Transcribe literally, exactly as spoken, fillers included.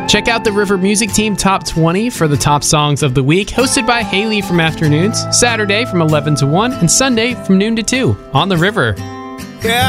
Check out the River Music Team Top twenty for the top songs of the week, hosted by Haley from Afternoons, Saturday from eleven to one, and Sunday from noon to two on the River. Yeah.